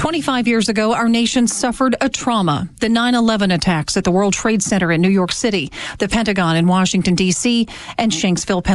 25 years ago, our nation suffered a trauma. The 9/11 attacks at the World Trade Center in New York City, the Pentagon in Washington, D.C., and Shanksville, Pennsylvania.